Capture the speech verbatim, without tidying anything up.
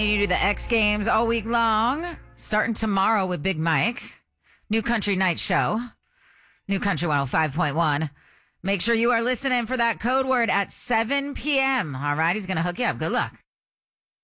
You do the X Games all week long, starting tomorrow with Big Mike. New Country Night Show. New Country one oh five point one. Make sure you are listening for that code word at seven p.m. All right, he's going to hook you up. Good luck.